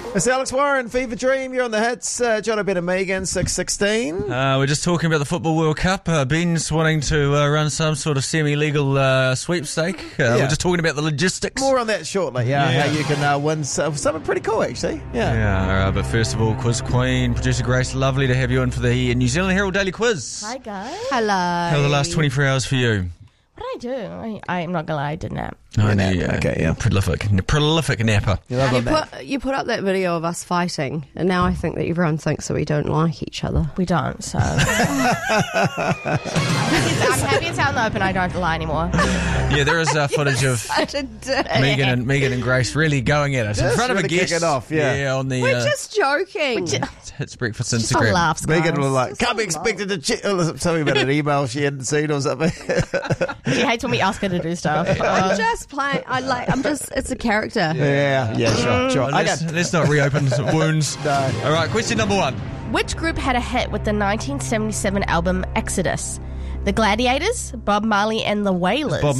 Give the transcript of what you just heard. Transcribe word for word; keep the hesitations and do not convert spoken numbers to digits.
It's Alex Warren, Fever Dream. You're on the hits. Uh, John O'Brien and Megan, six sixteen. Uh, we're just talking about the Football World Cup. Uh, Ben's wanting to uh, run some sort of semi-legal uh, sweepstake. Uh, Yeah. We're just talking about the logistics. More on that shortly. Yeah, Yeah. how you can uh, win some, something pretty cool, actually. Yeah. Yeah, uh, but first of all, Quiz Queen, producer Grace, lovely to have you in for the New Zealand Herald Daily Quiz. Hi guys. Hello. How are the last twenty-four hours for you? What did I do? I, I'm not gonna lie, I did nap. Oh, nap. yeah. Okay, yeah. Prolific, prolific napper. You love You on that. put, you put up that video of us fighting, and now I think that everyone thinks that we don't like each other. We don't, so. I'm happy it's out in the open. I don't have to lie anymore. Yeah, there is uh, footage of Such a dick. Megan and Megan and Grace really going at us in Just front of a really guest. kicking off, yeah. on the We're uh, just joking. Hits Breakfast Just a Instagram. laughs, guys. Megan was like, can't be expected to check. Something about an email she hadn't seen or something. She hates when we ask her to do stuff. I'm Uh, just playing. I like. I'm just. It's a character. yeah, yeah, sure, sure. I Let's, got. let's not reopen some wounds. No. All right, question number one. which group had a hit with the nineteen seventy-seven album Exodus? The Gladiators, Bob Marley and the Wailers. Bob